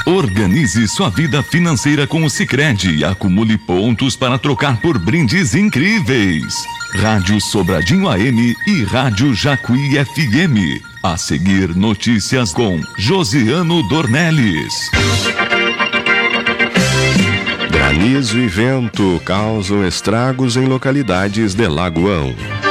Organize sua vida financeira com o Sicredi e acumule pontos para trocar por brindes incríveis. Rádio Sobradinho AM e Rádio Jacuí FM. A seguir, notícias com Josiano Dornelles. Granizo e vento causam estragos em localidades de Lagoão.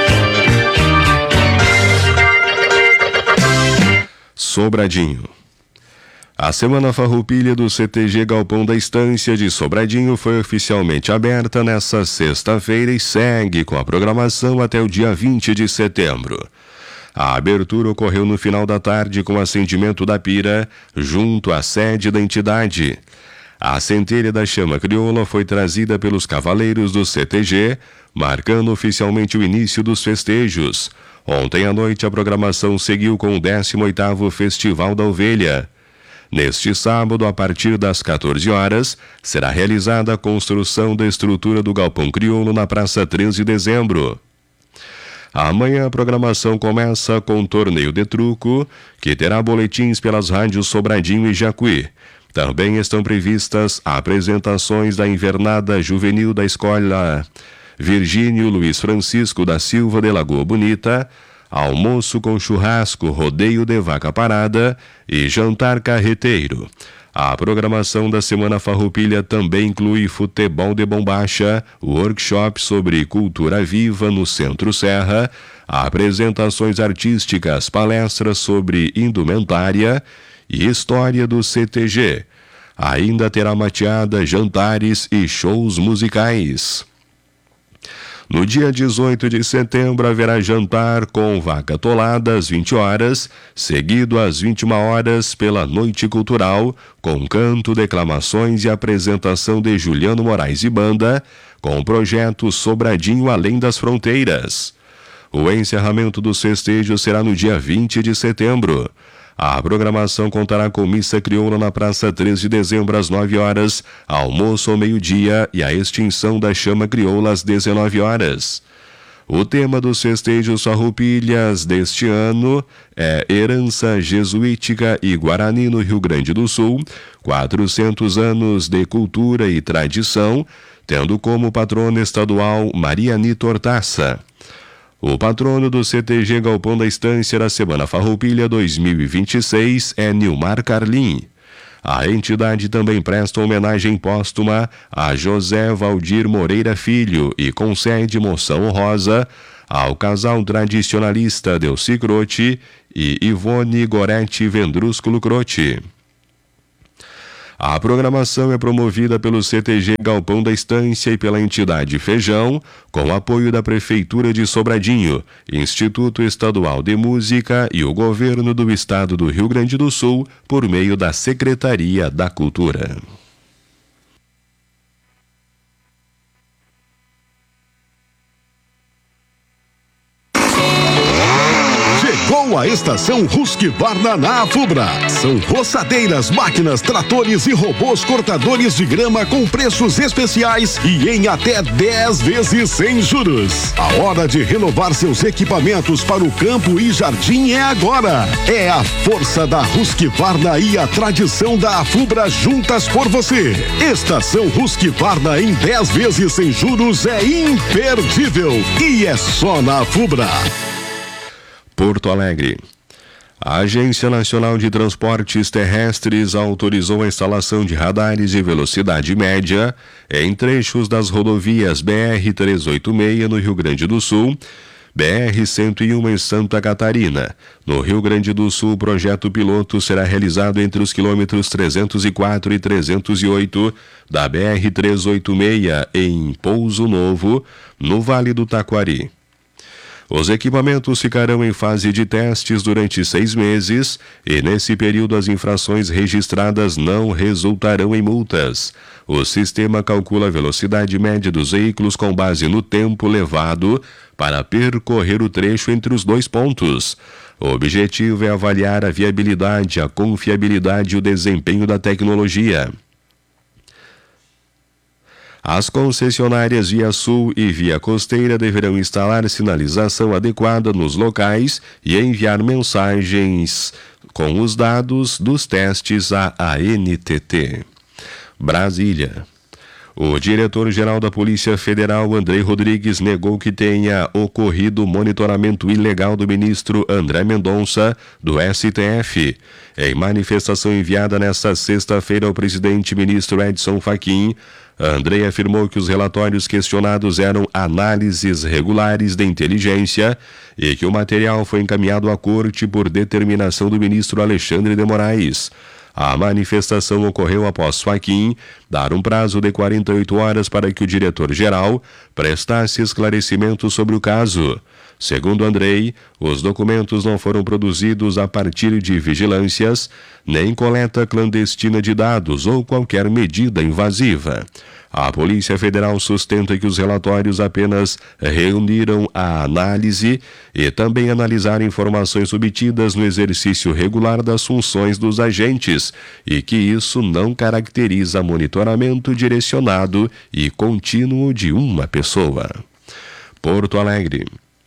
Sobradinho. A Semana Farroupilha do CTG Galpão da Estância de Sobradinho foi oficialmente aberta nesta sexta-feira e segue com a programação até o dia 20 de setembro. A abertura ocorreu no final da tarde com acendimento da pira junto à sede da entidade. A centelha da chama crioula foi trazida pelos cavaleiros do CTG, marcando oficialmente o início dos festejos. Ontem à noite a programação seguiu com o 18º Festival da Ovelha. Neste sábado, a partir das 14 horas, será realizada a construção da estrutura do Galpão Crioulo na Praça 13 de Dezembro. Amanhã a programação começa com um torneio de truco, que terá boletins pelas rádios Sobradinho e Jacuí. Também estão previstas apresentações da invernada juvenil da Escola Virgínio Luiz Francisco da Silva de Lagoa Bonita, almoço com churrasco, rodeio de vaca parada e jantar carreteiro. A programação da Semana Farroupilha também inclui futebol de bombacha, workshop sobre cultura viva no Centro Serra, apresentações artísticas, palestras sobre indumentária e história do CTG. Ainda terá mateada, jantares e shows musicais. No dia 18 de setembro haverá jantar com vaca atolada às 20 horas, seguido às 21 horas pela Noite Cultural, com canto, declamações e apresentação de Juliano Moraes e banda, com o projeto Sobradinho Além das Fronteiras. O encerramento dos festejos será no dia 20 de setembro. A programação contará com missa crioula na Praça 13 de Dezembro às 9 horas, almoço ao meio-dia e a extinção da chama crioula às 19 horas. O tema dos festejos farroupilhas deste ano é Herança Jesuítica e Guarani no Rio Grande do Sul, 400 anos de cultura e tradição, tendo como patrona estadual Maria Anita Hortaça. O patrono do CTG Galpão da Estância da Semana Farroupilha 2026 é Nilmar Carlim. A entidade também presta homenagem póstuma a José Valdir Moreira Filho e concede moção honrosa ao casal tradicionalista Delci Croce e Ivone Goretti Vendrúsculo Croce. A programação é promovida pelo CTG Galpão da Estância e pela entidade Feijão, com apoio da Prefeitura de Sobradinho, Instituto Estadual de Música e o Governo do Estado do Rio Grande do Sul, por meio da Secretaria da Cultura. Chegou a estação Husqvarna na Afubra. São roçadeiras, máquinas, tratores e robôs cortadores de grama com preços especiais e em até 10 vezes sem juros. A hora de renovar seus equipamentos para o campo e jardim é agora. É a força da Husqvarna e a tradição da Afubra juntas por você. Estação Husqvarna em 10 vezes sem juros é imperdível e é só na Afubra. Porto Alegre. A Agência Nacional de Transportes Terrestres autorizou a instalação de radares de velocidade média em trechos das rodovias BR-386 no Rio Grande do Sul, BR-101 em Santa Catarina. No Rio Grande do Sul, o projeto piloto será realizado entre os quilômetros 304 e 308 da BR-386 em Pouso Novo, no Vale do Taquari. Os equipamentos ficarão em fase de testes durante 6 meses e, nesse período, as infrações registradas não resultarão em multas. O sistema calcula a velocidade média dos veículos com base no tempo levado para percorrer o trecho entre os dois pontos. O objetivo é avaliar a viabilidade, a confiabilidade e o desempenho da tecnologia. As concessionárias Via Sul e Via Costeira deverão instalar sinalização adequada nos locais e enviar mensagens com os dados dos testes à ANTT. Brasília. O diretor-geral da Polícia Federal, Andrei Rodrigues, negou que tenha ocorrido monitoramento ilegal do ministro André Mendonça, do STF. Em manifestação enviada nesta sexta-feira ao presidente ministro Edson Fachin, Andrei afirmou que os relatórios questionados eram análises regulares de inteligência e que o material foi encaminhado à corte por determinação do ministro Alexandre de Moraes. A manifestação ocorreu após Fachin dar um prazo de 48 horas para que o diretor-geral prestasse esclarecimentos sobre o caso. Segundo Andrei, os documentos não foram produzidos a partir de vigilâncias, nem coleta clandestina de dados ou qualquer medida invasiva. A Polícia Federal sustenta que os relatórios apenas reuniram a análise e também analisaram informações obtidas no exercício regular das funções dos agentes e que isso não caracteriza monitoramento direcionado e contínuo de uma pessoa. Porto Alegre.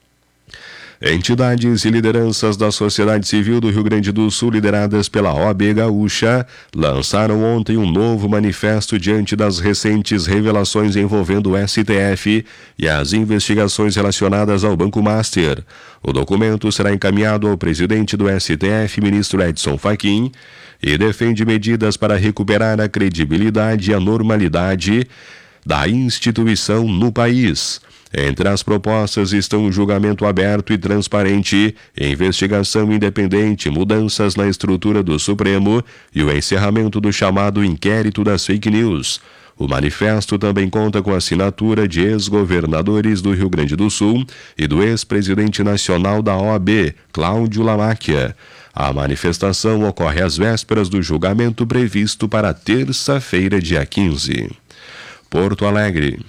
Entidades e lideranças da sociedade civil do Rio Grande do Sul, lideradas pela OAB Gaúcha, lançaram ontem um novo manifesto diante das recentes revelações envolvendo o STF e as investigações relacionadas ao Banco Master. O documento será encaminhado ao presidente do STF, ministro Edson Fachin, e defende medidas para recuperar a credibilidade e a normalidade da instituição no país. Entre as propostas estão o julgamento aberto e transparente, investigação independente, mudanças na estrutura do Supremo e o encerramento do chamado inquérito das fake news. O manifesto também conta com a assinatura de ex-governadores do Rio Grande do Sul e do ex-presidente nacional da OAB, Cláudio Lamáquia. A manifestação ocorre às vésperas do julgamento previsto para terça-feira, dia 15. Porto Alegre.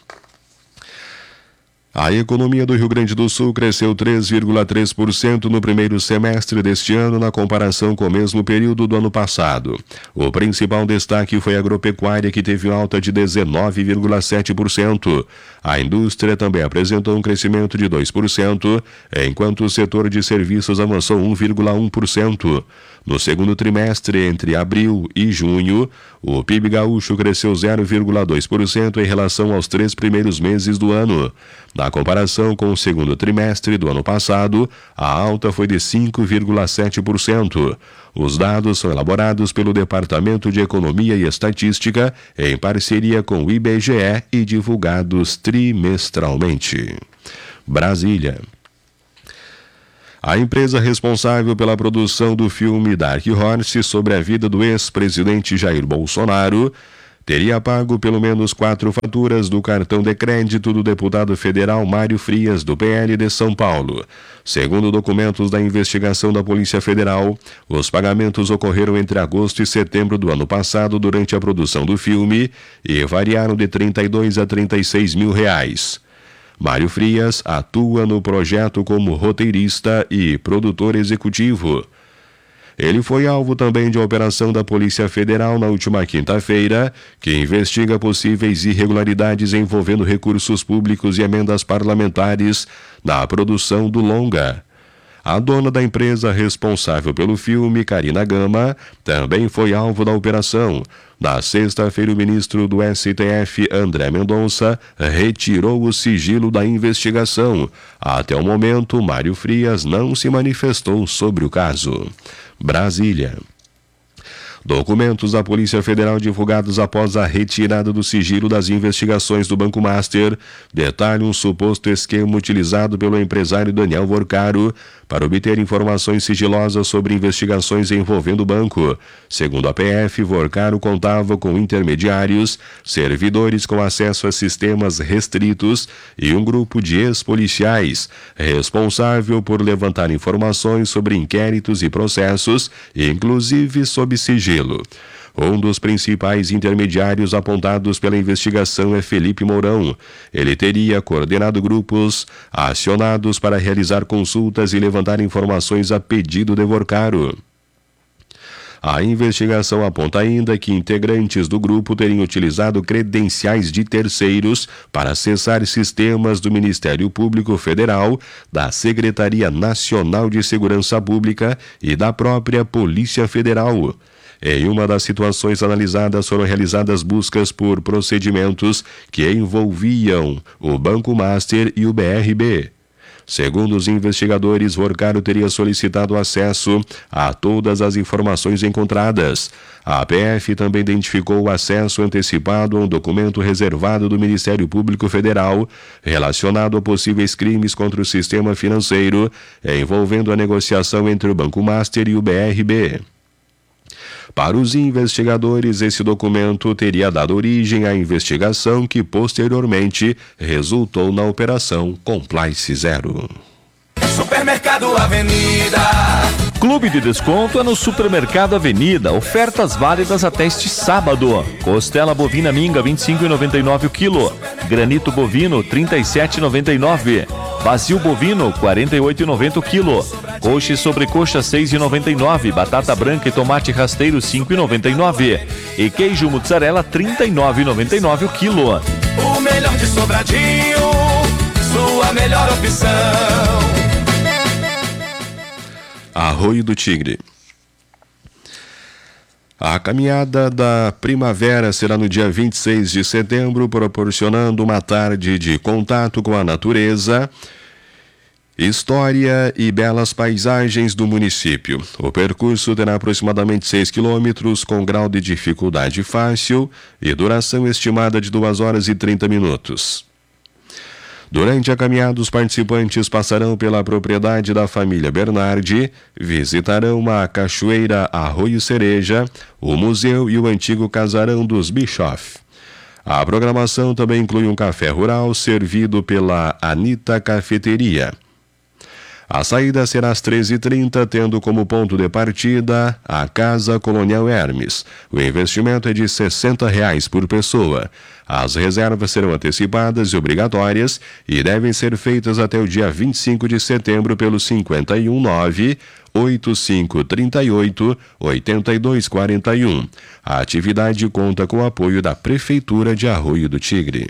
A economia do Rio Grande do Sul cresceu 3,3% no primeiro semestre deste ano na comparação com o mesmo período do ano passado. O principal destaque foi a agropecuária, que teve alta de 19,7%. A indústria também apresentou um crescimento de 2%, enquanto o setor de serviços avançou 1,1%. No segundo trimestre, entre abril e junho, o PIB gaúcho cresceu 0,2% em relação aos 3 primeiros meses do ano. Na comparação com o segundo trimestre do ano passado, a alta foi de 5,7%. Os dados são elaborados pelo Departamento de Economia e Estatística em parceria com o IBGE e divulgados trimestralmente. Brasília. A empresa responsável pela produção do filme Dark Horse sobre a vida do ex-presidente Jair Bolsonaro teria pago pelo menos 4 faturas do cartão de crédito do deputado federal Mário Frias, do PL de São Paulo. Segundo documentos da investigação da Polícia Federal, os pagamentos ocorreram entre agosto e setembro do ano passado durante a produção do filme e variaram de 32 a 36 mil reais. Mário Frias atua no projeto como roteirista e produtor executivo. Ele foi alvo também de uma operação da Polícia Federal na última quinta-feira, que investiga possíveis irregularidades envolvendo recursos públicos e emendas parlamentares na produção do longa. A dona da empresa responsável pelo filme, Karina Gama, também foi alvo da operação. Na sexta-feira, o ministro do STF, André Mendonça, retirou o sigilo da investigação. Até o momento, Mário Frias não se manifestou sobre o caso. Brasília. Documentos da Polícia Federal divulgados após a retirada do sigilo das investigações do Banco Master detalham um suposto esquema utilizado pelo empresário Daniel Vorcaro para obter informações sigilosas sobre investigações envolvendo o banco. Segundo a PF, Vorcaro contava com intermediários, servidores com acesso a sistemas restritos e um grupo de ex-policiais responsável por levantar informações sobre inquéritos e processos, inclusive sob sigilo. Um dos principais intermediários apontados pela investigação é Felipe Mourão. Ele teria coordenado grupos acionados para realizar consultas e levantar informações a pedido de Vorcaro. A investigação aponta ainda que integrantes do grupo teriam utilizado credenciais de terceiros para acessar sistemas do Ministério Público Federal, da Secretaria Nacional de Segurança Pública e da própria Polícia Federal. Em uma das situações analisadas, foram realizadas buscas por procedimentos que envolviam o Banco Master e o BRB. Segundo os investigadores, Vorcaro teria solicitado acesso a todas as informações encontradas. A PF também identificou o acesso antecipado a um documento reservado do Ministério Público Federal relacionado a possíveis crimes contra o sistema financeiro, envolvendo a negociação entre o Banco Master e o BRB. Para os investigadores, esse documento teria dado origem à investigação que posteriormente resultou na Operação Complice Zero. Supermercado Avenida. Clube de desconto é no Supermercado Avenida. Ofertas válidas até este sábado. Costela bovina minga, R$ 25,99 o quilo. Granito bovino, R$ 37,99. Vazio bovino, R$ 48,90 o quilo. Coxa e sobrecoxa, R$ 6,99. Batata branca e tomate rasteiro, R$ 5,99. E queijo mozzarella, R$ 39,99 o quilo. O melhor de Sobradinho, sua melhor opção. Arroio do Tigre. A caminhada da primavera será no dia 26 de setembro, proporcionando uma tarde de contato com a natureza, história e belas paisagens do município. O percurso terá aproximadamente 6 quilômetros, com grau de dificuldade fácil e duração estimada de 2 horas e 30 minutos. Durante a caminhada, os participantes passarão pela propriedade da família Bernardi, visitarão a cachoeira Arroio Cereja, o museu e o antigo casarão dos Bischoff. A programação também inclui um café rural servido pela Anitta Cafeteria. A saída será às 13h30, tendo como ponto de partida a Casa Colonial Hermes. O investimento é de R$ 60 por pessoa. As reservas serão antecipadas e obrigatórias e devem ser feitas até o dia 25 de setembro pelo 519-8538-8241. A atividade conta com o apoio da Prefeitura de Arroio do Tigre.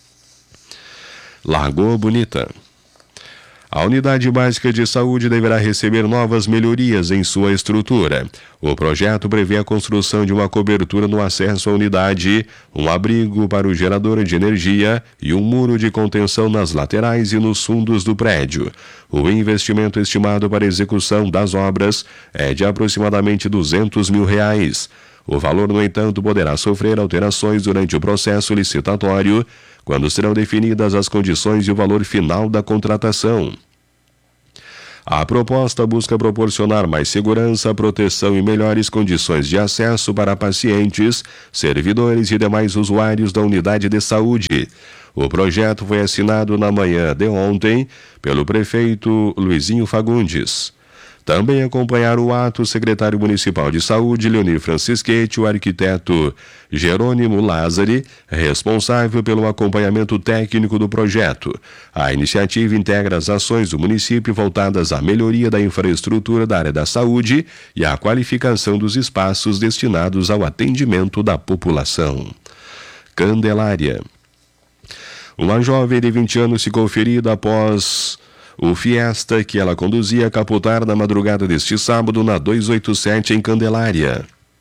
Lagoa Bonita. A Unidade Básica de Saúde deverá receber novas melhorias em sua estrutura. O projeto prevê a construção de uma cobertura no acesso à unidade, um abrigo para o gerador de energia e um muro de contenção nas laterais e nos fundos do prédio. O investimento estimado para a execução das obras é de aproximadamente R$ 200 mil. O valor, no entanto, poderá sofrer alterações durante o processo licitatório, quando serão definidas as condições e o valor final da contratação. A proposta busca proporcionar mais segurança, proteção e melhores condições de acesso para pacientes, servidores e demais usuários da unidade de saúde. O projeto foi assinado na manhã de ontem pelo prefeito Luizinho Fagundes. Também acompanharam o ato o secretário municipal de saúde, Leonir Francischetti, o arquiteto Jerônimo Lázari, responsável pelo acompanhamento técnico do projeto. A iniciativa integra as ações do município voltadas à melhoria da infraestrutura da área da saúde e à qualificação dos espaços destinados ao atendimento da população. Candelária. Uma jovem de 20 anos ficou ferida após o Fiesta que ela conduzia capotar na madrugada deste sábado na 287 em Candelária.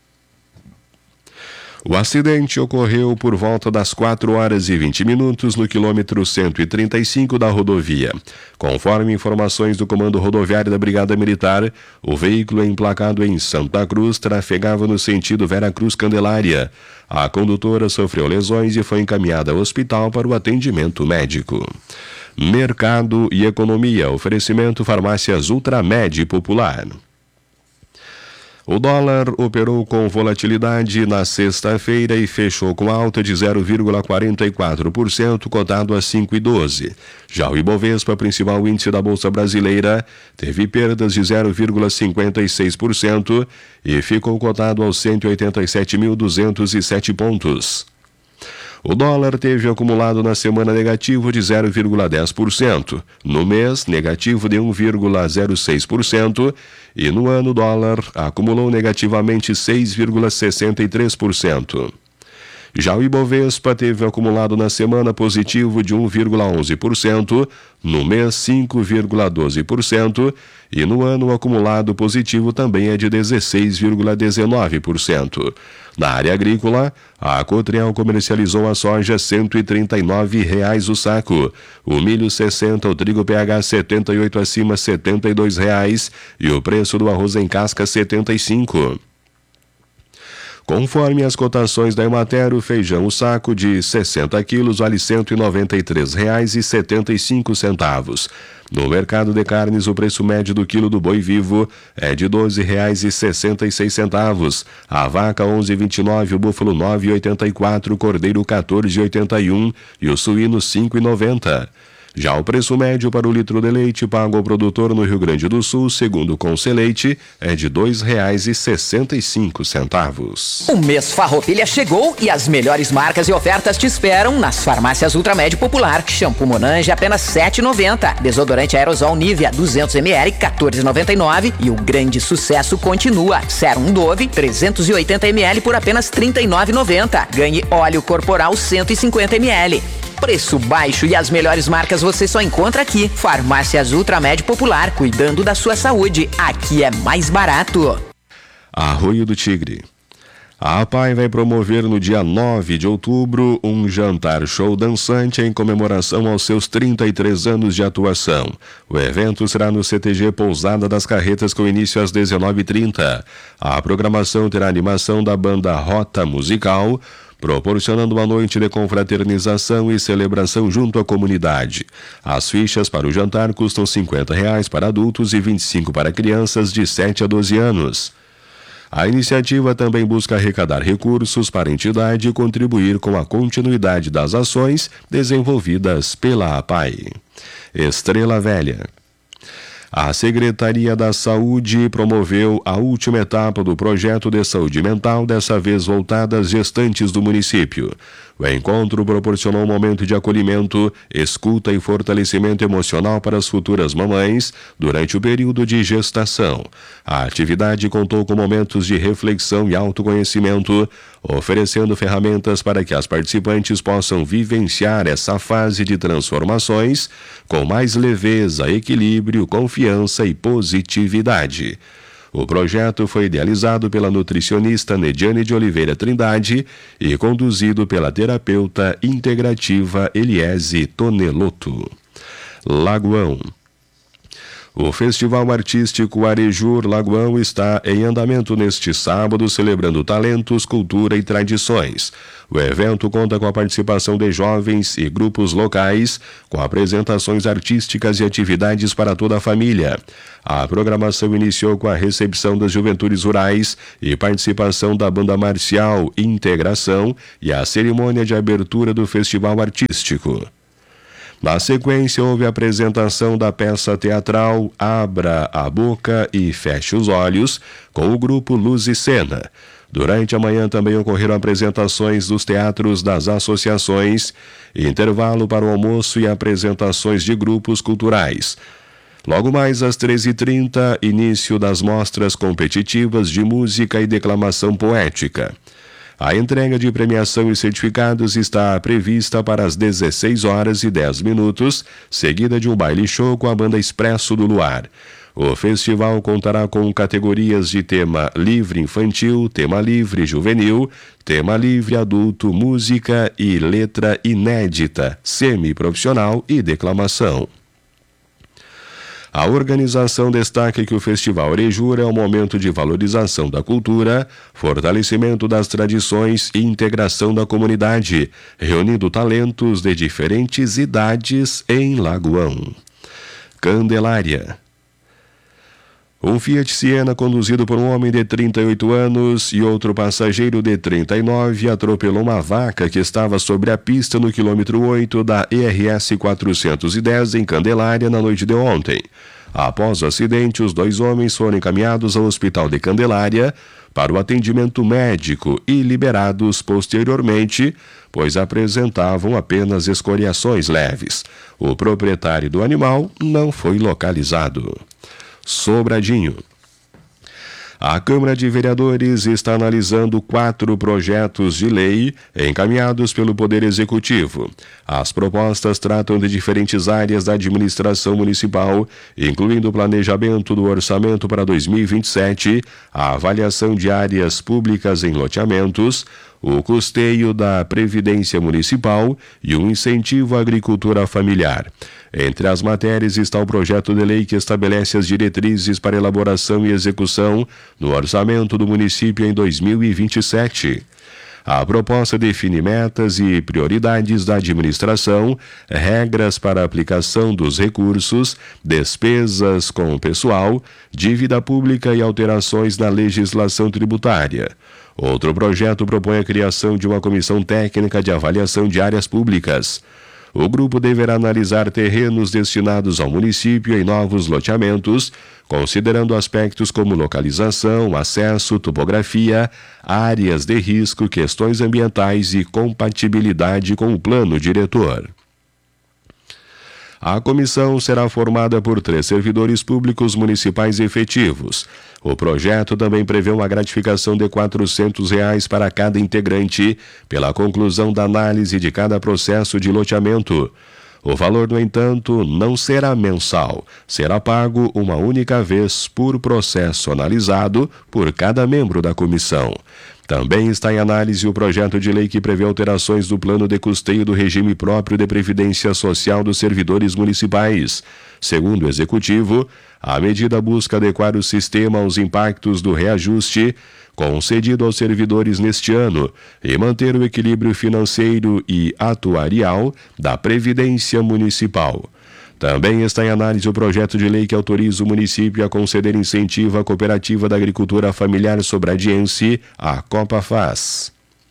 O acidente ocorreu por volta das 4 horas e 20 minutos no quilômetro 135 da rodovia. Conforme informações do Comando Rodoviário da Brigada Militar, o veículo emplacado em Santa Cruz trafegava no sentido Veracruz-Candelária. A condutora sofreu lesões e foi encaminhada ao hospital para o atendimento médico. Mercado e economia. Oferecimento Farmácias Ultramed Popular. O dólar operou com volatilidade na sexta-feira e fechou com alta de 0,44%, cotado a 5,12. Já o Ibovespa, principal índice da Bolsa Brasileira, teve perdas de 0,56% e ficou cotado aos 187.207 pontos. O dólar teve acumulado na semana negativo de 0,10%, no mês negativo de 1,06% e no ano o dólar acumulou negativamente 6,63%. Já o Ibovespa teve acumulado na semana positivo de 1,11%, no mês 5,12% e no ano o acumulado positivo também é de 16,19%. Na área agrícola, a Cotreal comercializou a soja R$ 139,00 o saco, o milho 60, o trigo PH 78 acima R$ 72,00 e o preço do arroz em casca R$ 75. Conforme as cotações da Emater, o feijão o saco de 60 quilos vale R$ 193,75. No mercado de carnes, o preço médio do quilo do boi vivo é de R$ 12,66. A vaca R$ 11,29, o búfalo R$ 9,84, o cordeiro R$ 14,81 e o suíno R$ 5,90. Já o preço médio para o litro de leite pago ao produtor no Rio Grande do Sul, segundo o Conceleite, é de R$ 2,65. O mês Farroupilha chegou e as melhores marcas e ofertas te esperam nas farmácias Ultramed Popular. Shampoo Monange apenas R$ 7,90. Desodorante aerosol Nivea 200ml R$ 14,99. E o grande sucesso continua. Sérum Dove 380ml por apenas R$ 39,90. Ganhe óleo corporal 150ml. Preço baixo e as melhores marcas você só encontra aqui. Farmácias Ultramed Popular, cuidando da sua saúde. Aqui é mais barato. Arroio do Tigre. A APAI vai promover no dia 9 de outubro um jantar show dançante em comemoração aos seus 33 anos de atuação. O evento será no CTG Pousada das Carretas com início às 19h30. A programação terá animação da banda Rota Musical, proporcionando uma noite de confraternização e celebração junto à comunidade. As fichas para o jantar custam R$ 50,00 para adultos e R$ 25,00 para crianças de 7 a 12 anos. A iniciativa também busca arrecadar recursos para a entidade e contribuir com a continuidade das ações desenvolvidas pela APAI. Estrela Velha. A Secretaria da Saúde promoveu a última etapa do projeto de saúde mental, dessa vez voltada às gestantes do município. O encontro proporcionou um momento de acolhimento, escuta e fortalecimento emocional para as futuras mamães durante o período de gestação. A atividade contou com momentos de reflexão e autoconhecimento, oferecendo ferramentas para que as participantes possam vivenciar essa fase de transformações com mais leveza, equilíbrio, confiança e positividade. O projeto foi idealizado pela nutricionista Nediane de Oliveira Trindade e conduzido pela terapeuta integrativa Eliese Tonelotto. Lagoão. O Festival Artístico Arejur Lagoão está em andamento neste sábado, celebrando talentos, cultura e tradições. O evento conta com a participação de jovens e grupos locais, com apresentações artísticas e atividades para toda a família. A programação iniciou com a recepção das juventudes rurais e participação da banda marcial Integração e a cerimônia de abertura do Festival Artístico. Na sequência, houve a apresentação da peça teatral Abra a Boca e Feche os Olhos, com o grupo Luz e Cena. Durante a manhã também ocorreram apresentações dos teatros das associações, intervalo para o almoço e apresentações de grupos culturais. Logo mais às 13h30, início das mostras competitivas de música e declamação poética. A entrega de premiação e certificados está prevista para as 16h10, seguida de um baile show com a banda Expresso do Luar. O festival contará com categorias de tema livre infantil, tema livre juvenil, tema livre adulto, música e letra inédita, semi-profissional e declamação. A organização destaca que o Festival Arejur é um momento de valorização da cultura, fortalecimento das tradições e integração da comunidade, reunindo talentos de diferentes idades em Lagoão. Candelária. Um Fiat Siena conduzido por um homem de 38 anos e outro passageiro de 39 atropelou uma vaca que estava sobre a pista no quilômetro 8 da ERS 410 em Candelária na noite de ontem. Após o acidente, os dois homens foram encaminhados ao Hospital de Candelária para o atendimento médico e liberados posteriormente, pois apresentavam apenas escoriações leves. O proprietário do animal não foi localizado. Sobradinho. A Câmara de Vereadores está analisando 4 projetos de lei encaminhados pelo Poder Executivo. As propostas tratam de diferentes áreas da administração municipal, incluindo o planejamento do orçamento para 2027, a avaliação de áreas públicas em loteamentos, o custeio da Previdência Municipal e o incentivo à agricultura familiar. Entre as matérias está o projeto de lei que estabelece as diretrizes para elaboração e execução no orçamento do município em 2027. A proposta define metas e prioridades da administração, regras para a aplicação dos recursos, despesas com pessoal, dívida pública e alterações na legislação tributária. Outro projeto propõe a criação de uma comissão técnica de avaliação de áreas públicas. O grupo deverá analisar terrenos destinados ao município em novos loteamentos, considerando aspectos como localização, acesso, topografia, áreas de risco, questões ambientais e compatibilidade com o plano diretor. A comissão será formada por 3 servidores públicos municipais efetivos. O projeto também prevê uma gratificação de R$ 400 para cada integrante pela conclusão da análise de cada processo de loteamento. O valor, no entanto, não será mensal, será pago uma única vez por processo analisado por cada membro da comissão. Também está em análise o projeto de lei que prevê alterações do plano de custeio do regime próprio de previdência social dos servidores municipais. Segundo o Executivo, a medida busca adequar o sistema aos impactos do reajuste concedido aos servidores neste ano e manter o equilíbrio financeiro e atuarial da Previdência Municipal. Também está em análise o projeto de lei que autoriza o município a conceder incentivo à Cooperativa da Agricultura Familiar Sobradiense, a Copafaz.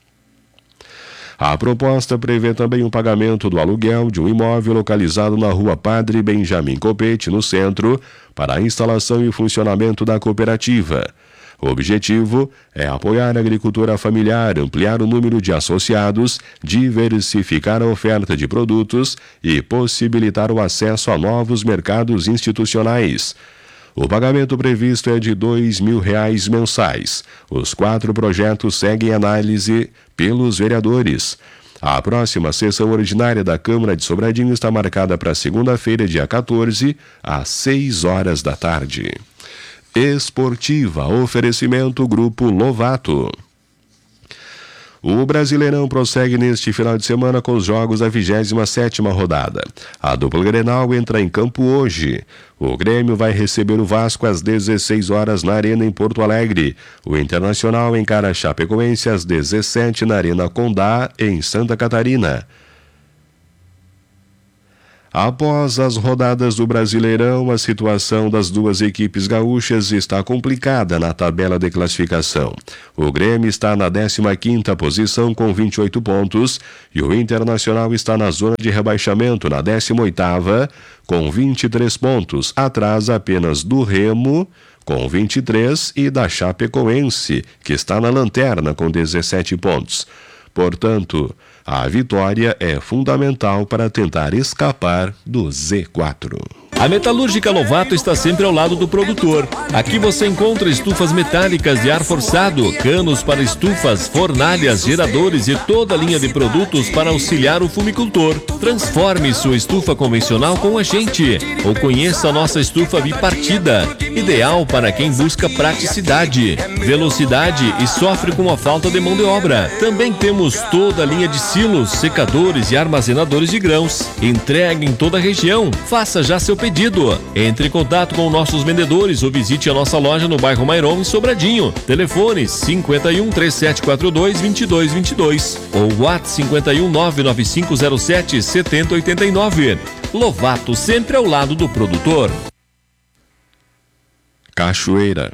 A proposta prevê também o pagamento do aluguel de um imóvel localizado na Rua Padre Benjamin Copete, no centro, para a instalação e funcionamento da cooperativa. O objetivo é apoiar a agricultura familiar, ampliar o número de associados, diversificar a oferta de produtos e possibilitar o acesso a novos mercados institucionais. O pagamento previsto é de R$ 2.000 mensais. Os 4 projetos seguem análise pelos vereadores. A próxima sessão ordinária da Câmara de Sobradinho está marcada para segunda-feira, dia 14, às 6 horas da tarde. Esportiva, oferecimento Grupo Lovato. O Brasileirão prossegue neste final de semana com os jogos da 27ª rodada. A dupla Grenal entra em campo hoje. O Grêmio vai receber o Vasco às 16 horas na Arena em Porto Alegre. O Internacional encara a Chapecoense às 17 na Arena Condá, em Santa Catarina. Após as rodadas do Brasileirão, a situação das duas equipes gaúchas está complicada na tabela de classificação. O Grêmio está na 15ª posição com 28 pontos e o Internacional está na zona de rebaixamento na 18ª com 23 pontos, atrás apenas do Remo com 23 e da Chapecoense, que está na lanterna com 17 pontos. Portanto, a vitória é fundamental para tentar escapar do Z4. A Metalúrgica Lovato está sempre ao lado do produtor. Aqui você encontra estufas metálicas de ar forçado, canos para estufas, fornalhas, geradores e toda a linha de produtos para auxiliar o fumicultor. Transforme sua estufa convencional com a gente ou conheça a nossa estufa bipartida, ideal para quem busca praticidade, velocidade e sofre com a falta de mão de obra. Também temos toda a linha de silos, secadores e armazenadores de grãos. Entregue em toda a região. Faça já seu pedido. Entre em contato com nossos vendedores ou visite a nossa loja no bairro Mairon, em Sobradinho. Telefone 51 3742 2222 ou WhatsApp 51 99507 7089. Lovato, sempre ao lado do produtor. Cachoeira.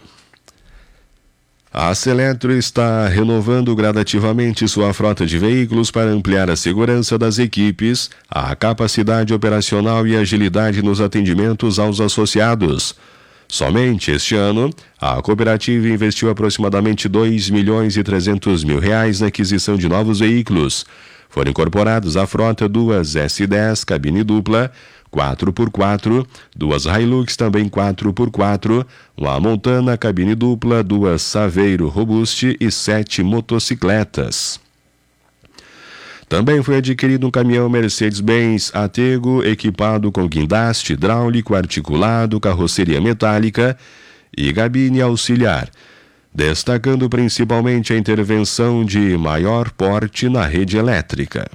A Seletro está renovando gradativamente sua frota de veículos para ampliar a segurança das equipes, a capacidade operacional e agilidade nos atendimentos aos associados. Somente este ano, a cooperativa investiu aproximadamente R$2.300.000 na aquisição de novos veículos. Foram incorporados à frota duas S10 cabine dupla, 4x4, duas Hilux também 4x4, uma Montana cabine dupla, duas Saveiro Robuste e 7 motocicletas. Também foi adquirido um caminhão Mercedes-Benz Atego equipado com guindaste hidráulico articulado, carroceria metálica e gabine auxiliar, destacando principalmente a intervenção de maior porte na rede elétrica.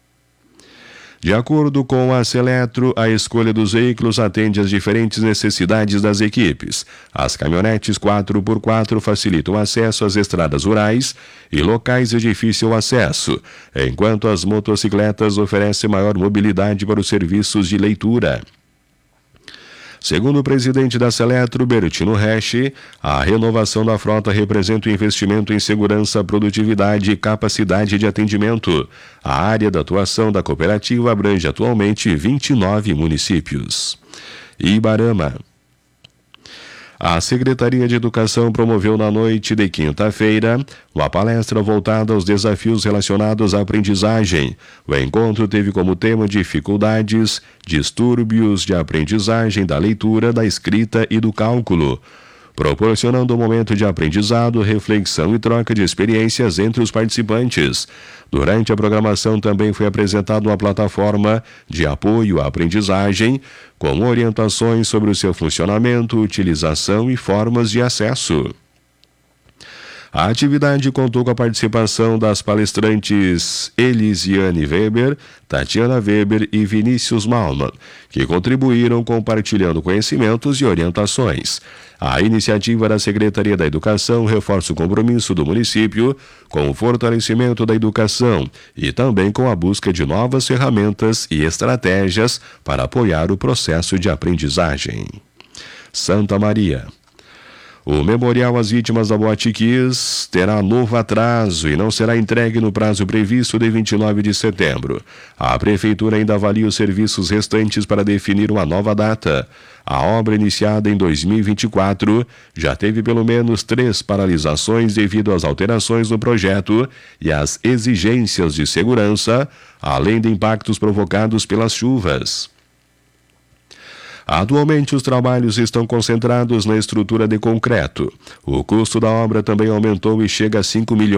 De acordo com a Seletro, a escolha dos veículos atende às diferentes necessidades das equipes. As caminhonetes 4x4 facilitam o acesso às estradas rurais e locais de difícil acesso, enquanto as motocicletas oferecem maior mobilidade para os serviços de leitura. Segundo o presidente da Seletro, Bertino Resch, a renovação da frota representa um investimento em segurança, produtividade e capacidade de atendimento. A área de atuação da cooperativa abrange atualmente 29 municípios. Ibarama. A Secretaria de Educação promoveu na noite de quinta-feira uma palestra voltada aos desafios relacionados à aprendizagem. O encontro teve como tema dificuldades, distúrbios de aprendizagem da leitura, da escrita e do cálculo, proporcionando um momento de aprendizado, reflexão e troca de experiências entre os participantes. Durante a programação também foi apresentada uma plataforma de apoio à aprendizagem, com orientações sobre o seu funcionamento, utilização e formas de acesso. A atividade contou com a participação das palestrantes Elisiane Weber, Tatiana Weber e Vinícius Malman, que contribuíram compartilhando conhecimentos e orientações. A iniciativa da Secretaria da Educação reforça o compromisso do município com o fortalecimento da educação e também com a busca de novas ferramentas e estratégias para apoiar o processo de aprendizagem. Santa Maria. O memorial às vítimas da Boate Kiss terá novo atraso e não será entregue no prazo previsto de 29 de setembro. A Prefeitura ainda avalia os serviços restantes para definir uma nova data. A obra, iniciada em 2024, já teve pelo menos 3 paralisações devido às alterações no projeto e às exigências de segurança, além de impactos provocados pelas chuvas. Atualmente, os trabalhos estão concentrados na estrutura de concreto. O custo da obra também aumentou e chega a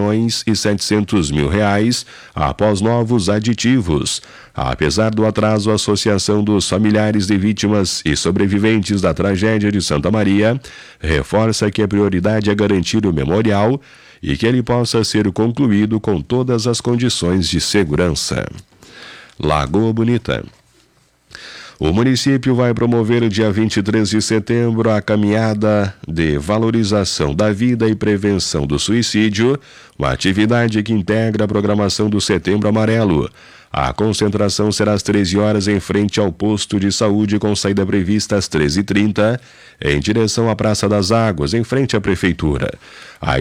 R$5.700.000 após novos aditivos. Apesar do atraso, a Associação dos Familiares de Vítimas e Sobreviventes da Tragédia de Santa Maria reforça que a prioridade é garantir o memorial e que ele possa ser concluído com todas as condições de segurança. Lagoa Bonita. O município vai promover o dia 23 de setembro a caminhada de valorização da vida e prevenção do suicídio, uma atividade que integra a programação do Setembro Amarelo. A concentração será às 13 horas em frente ao posto de saúde, com saída prevista às 13h30, em direção à Praça das Águas, em frente à Prefeitura. A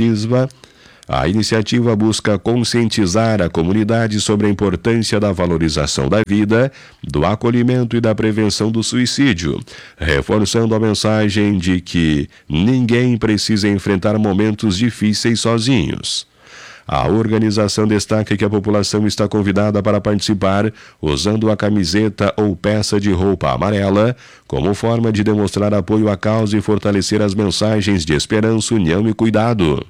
iniciativa busca conscientizar a comunidade sobre a importância da valorização da vida, do acolhimento e da prevenção do suicídio, reforçando a mensagem de que ninguém precisa enfrentar momentos difíceis sozinhos. A organização destaca que a população está convidada para participar usando a camiseta ou peça de roupa amarela, como forma de demonstrar apoio à causa e fortalecer as mensagens de esperança, união e cuidado.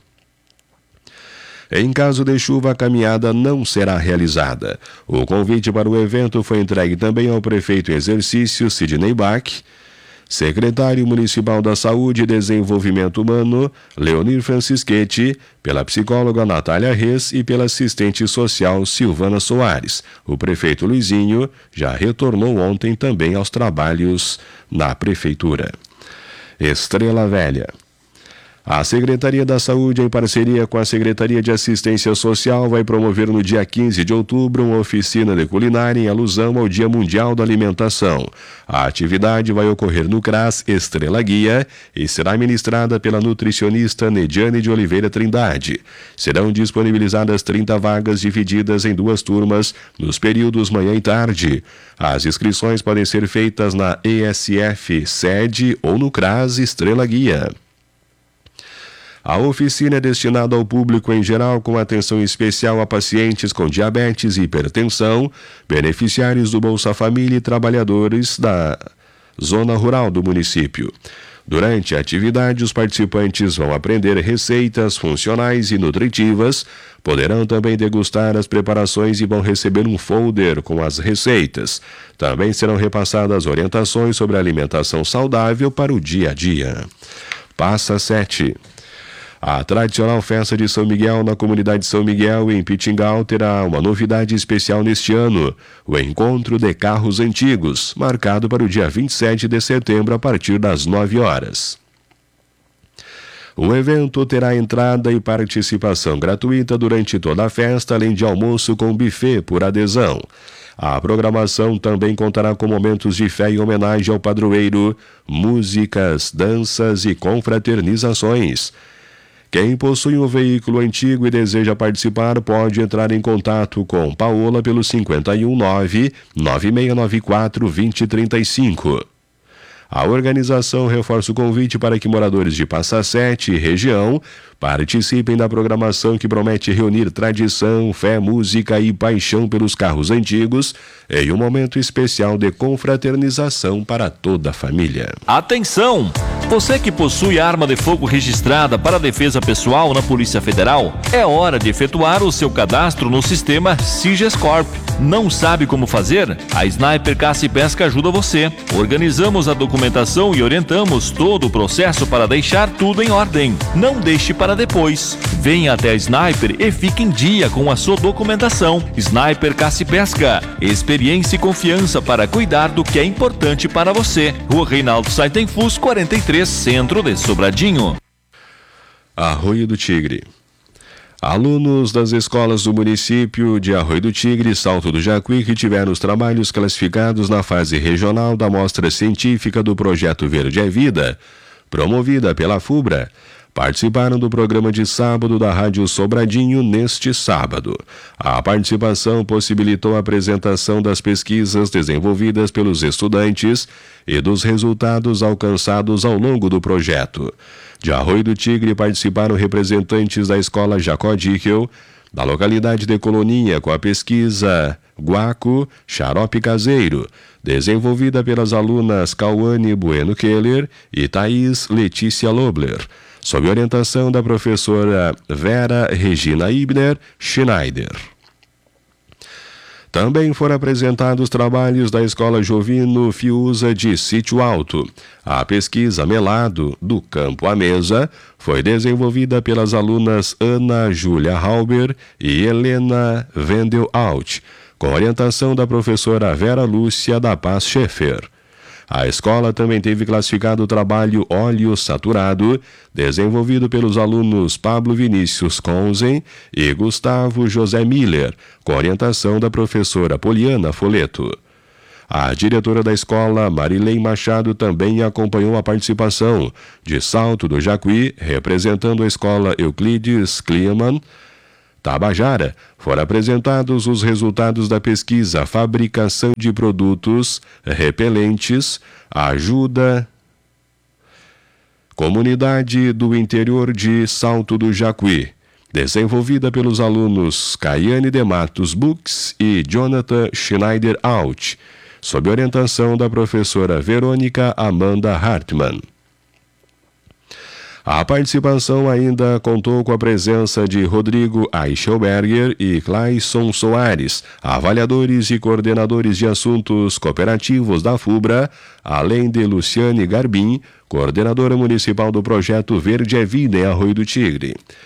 Em caso de chuva, a caminhada não será realizada. O convite para o evento foi entregue também ao prefeito em exercício, Sidney Bach, secretário municipal da Saúde e Desenvolvimento Humano, Leonir Francischetti, pela psicóloga Natália Reis e pela assistente social Silvana Soares. O prefeito Luizinho já retornou ontem também aos trabalhos na prefeitura. Estrela Velha. A Secretaria da Saúde, em parceria com a Secretaria de Assistência Social, vai promover no dia 15 de outubro uma oficina de culinária em alusão ao Dia Mundial da Alimentação. A atividade vai ocorrer no CRAS Estrela Guia e será ministrada pela nutricionista Nediane de Oliveira Trindade. Serão disponibilizadas 30 vagas divididas em 2 turmas nos períodos manhã e tarde. As inscrições podem ser feitas na ESF sede ou no CRAS Estrela Guia. A oficina é destinada ao público em geral, com atenção especial a pacientes com diabetes e hipertensão, beneficiários do Bolsa Família e trabalhadores da zona rural do município. Durante a atividade, os participantes vão aprender receitas funcionais e nutritivas, poderão também degustar as preparações e vão receber um folder com as receitas. Também serão repassadas orientações sobre a alimentação saudável para o dia a dia. Passa 7. A tradicional festa de São Miguel na comunidade São Miguel, em Pitingal, terá uma novidade especial neste ano: o Encontro de Carros Antigos, marcado para o dia 27 de setembro a partir das 9 horas. O evento terá entrada e participação gratuita durante toda a festa, além de almoço com buffet por adesão. A programação também contará com momentos de fé e homenagem ao padroeiro, músicas, danças e confraternizações. Quem possui um veículo antigo e deseja participar pode entrar em contato com Paola pelo 519-9694-2035. A organização reforça o convite para que moradores de Passa Sete e região participem da programação, que promete reunir tradição, fé, música e paixão pelos carros antigos em um momento especial de confraternização para toda a família. Atenção! Você que possui arma de fogo registrada para defesa pessoal na Polícia Federal, é hora de efetuar o seu cadastro no sistema Sigescorp. Não sabe como fazer? A Sniper Caça e Pesca ajuda você. Organizamos a documentação e orientamos todo o processo para deixar tudo em ordem. Não deixe para depois. Venha até a Sniper e fique em dia com a sua documentação. Sniper Caça e Pesca. Experiência e confiança para cuidar do que é importante para você. Rua Reinaldo Saitenfus, 43, Centro de Sobradinho. Arroio do Tigre. Alunos das escolas do município de Arroio do Tigre e Salto do Jacuí, que tiveram os trabalhos classificados na fase regional da mostra científica do Projeto Verde é Vida, promovida pela FUBRA, participaram do programa de sábado da Rádio Sobradinho neste sábado. A participação possibilitou a apresentação das pesquisas desenvolvidas pelos estudantes e dos resultados alcançados ao longo do projeto. De Arroio do Tigre participaram representantes da Escola Jacó Dickel, da localidade de Coloninha, com a pesquisa Guaco Xarope Caseiro, desenvolvida pelas alunas Cauane Bueno Keller e Thaís Letícia Lobler, sob orientação da professora Vera Regina Ibner Schneider. Também foram apresentados trabalhos da Escola Jovino Fiuza de Sítio Alto. A pesquisa Melado, do Campo à Mesa, foi desenvolvida pelas alunas Ana Júlia Halber e Helena Wendel-Alt, com orientação da professora Vera Lúcia da Paz Schaeffer. A escola também teve classificado o trabalho Óleo Saturado, desenvolvido pelos alunos Pablo Vinícius Conzen e Gustavo José Miller, com orientação da professora Poliana Foleto. A diretora da escola, Marilei Machado, também acompanhou a participação. De Salto do Jacuí, representando a escola Euclides Kliman Tabajara, foram apresentados os resultados da pesquisa Fabricação de Produtos Repelentes, Ajuda Comunidade do Interior de Salto do Jacuí, desenvolvida pelos alunos Caiane de Matos Bux e Jonathan Schneider Alt, sob orientação da professora Verônica Amanda Hartmann. A participação ainda contou com a presença de Rodrigo Eichelberger e Clayson Soares, avaliadores e coordenadores de assuntos cooperativos da FUBRA, além de Luciane Garbim, coordenadora municipal do Projeto Verde é Vida em Arroio do Tigre.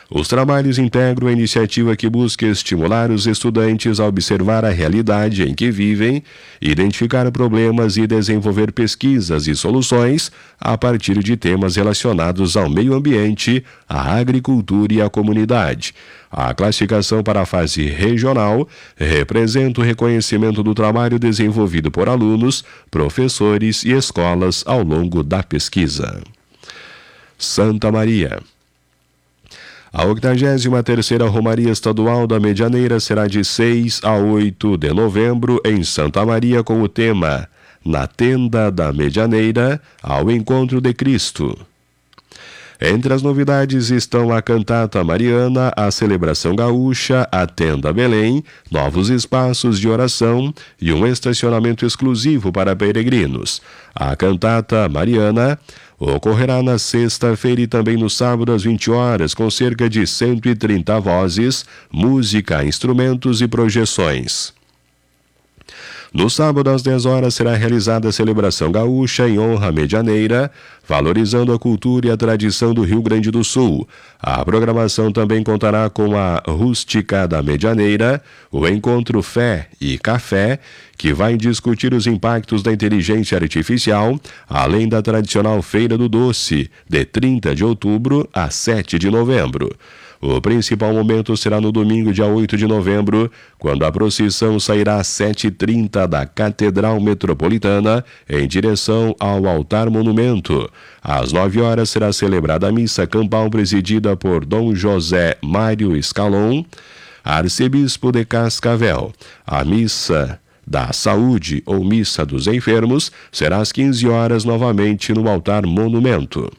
Os trabalhos integram a iniciativa que busca estimular os estudantes a observar a realidade em que vivem, identificar problemas e desenvolver pesquisas e soluções a partir de temas relacionados ao meio ambiente, à agricultura e à comunidade. A classificação para a fase regional representa o reconhecimento do trabalho desenvolvido por alunos, professores e escolas ao longo da pesquisa. Santa Maria. A 83ª Romaria Estadual da Medianeira será de 6 a 8 de novembro em Santa Maria com o tema Na Tenda da Medianeira, ao Encontro de Cristo. Entre as novidades estão a cantata mariana, a celebração gaúcha, a tenda Belém, novos espaços de oração e um estacionamento exclusivo para peregrinos. A cantata mariana ocorrerá na sexta-feira e também no sábado às 20 horas, com cerca de 130 vozes, música, instrumentos e projeções. No sábado, às 10 horas, será realizada a celebração gaúcha em honra à Medianeira, valorizando a cultura e a tradição do Rio Grande do Sul. A programação também contará com a Rústica da Medianeira, o Encontro Fé e Café, que vai discutir os impactos da inteligência artificial, além da tradicional Feira do Doce, de 30 de outubro a 7 de novembro. O principal momento será no domingo, dia 8 de novembro, quando a procissão sairá às 7h30 da Catedral Metropolitana em direção ao Altar Monumento. Às 9 horas será celebrada a missa campal presidida por Dom José Mário Escalon, arcebispo de Cascavel. A missa da Saúde ou Missa dos Enfermos será às 15 horas novamente no Altar Monumento.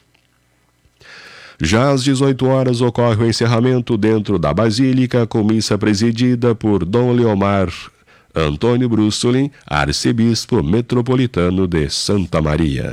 Já às 18 horas ocorre o encerramento dentro da Basílica com missa presidida por Dom Leomar Antônio Brussolin, arcebispo metropolitano de Santa Maria.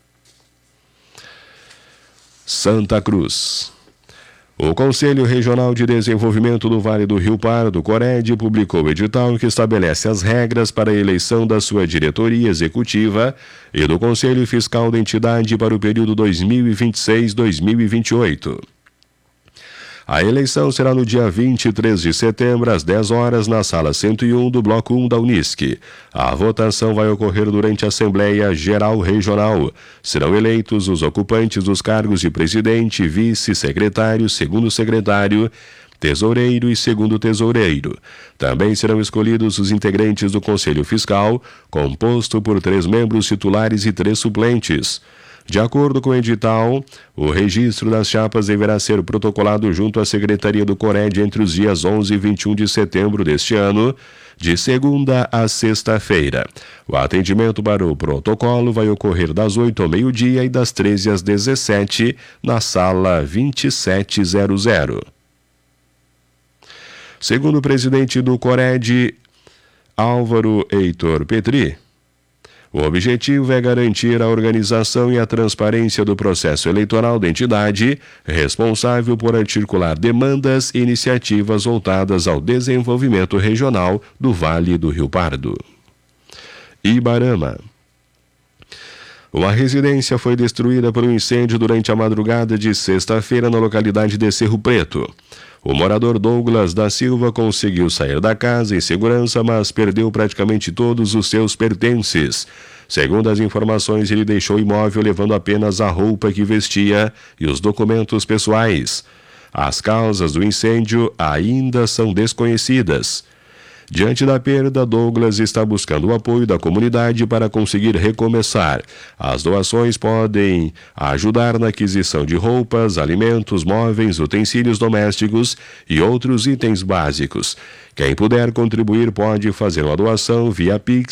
Santa Cruz. O Conselho Regional de Desenvolvimento do Vale do Rio Pardo, CORED, publicou o edital que estabelece as regras para a eleição da sua diretoria executiva e do Conselho Fiscal da entidade para o período 2026-2028. A eleição será no dia 23 de setembro, às 10 horas, na Sala 101 do Bloco 1 da Unisc. A votação vai ocorrer durante a Assembleia Geral Regional. Serão eleitos os ocupantes dos cargos de presidente, vice, secretário, segundo secretário, tesoureiro e segundo tesoureiro. Também serão escolhidos os integrantes do Conselho Fiscal, composto por 3 membros titulares e 3 suplentes. De acordo com o edital, o registro das chapas deverá ser protocolado junto à Secretaria do CORED entre os dias 11 e 21 de setembro deste ano, de segunda a sexta-feira. O atendimento para o protocolo vai ocorrer das 8 ao meio-dia e das 13 às 17 na Sala 2700. Segundo o presidente do CORED, Álvaro Heitor Petri, o objetivo é garantir a organização e a transparência do processo eleitoral da entidade, responsável por articular demandas e iniciativas voltadas ao desenvolvimento regional do Vale do Rio Pardo. Ibarama. Uma residência foi destruída por um incêndio durante a madrugada de sexta-feira na localidade de Cerro Preto. O morador Douglas da Silva conseguiu sair da casa em segurança, mas perdeu praticamente todos os seus pertences. Segundo as informações, ele deixou o imóvel levando apenas a roupa que vestia e os documentos pessoais. As causas do incêndio ainda são desconhecidas. Diante da perda, Douglas está buscando o apoio da comunidade para conseguir recomeçar. As doações podem ajudar na aquisição de roupas, alimentos, móveis, utensílios domésticos e outros itens básicos. Quem puder contribuir pode fazer uma doação via Pix